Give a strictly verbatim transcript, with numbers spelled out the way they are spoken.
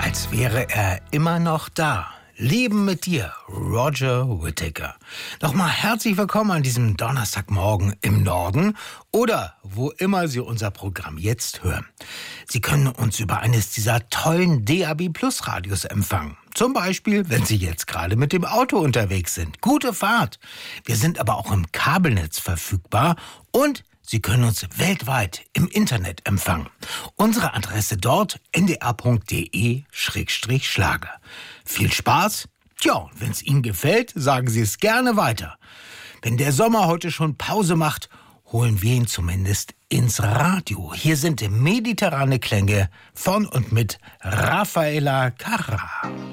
als wäre er immer noch da. Leben mit dir, Roger Whittaker. Nochmal herzlich willkommen an diesem Donnerstagmorgen im Norden oder wo immer Sie unser Programm jetzt hören. Sie können uns über eines dieser tollen D A B Plus Radios empfangen. Zum Beispiel, wenn Sie jetzt gerade mit dem Auto unterwegs sind. Gute Fahrt. Wir sind aber auch im Kabelnetz verfügbar und Sie können uns weltweit im Internet empfangen. Unsere Adresse dort n d r punkt d e Schrägstrich Schlager. Viel Spaß. Tja, und wenn es Ihnen gefällt, sagen Sie es gerne weiter. Wenn der Sommer heute schon Pause macht, holen wir ihn zumindest ins Radio. Hier sind mediterrane Klänge von und mit Raffaella Carrà.